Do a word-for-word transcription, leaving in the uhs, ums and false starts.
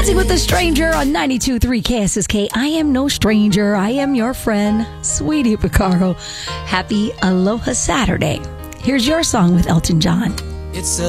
Dancing with a Stranger on ninety-two point three K S S K. I am no stranger. I am your friend, Sweetie Picaro. Happy Aloha Saturday. Here's your song with Elton John. It's a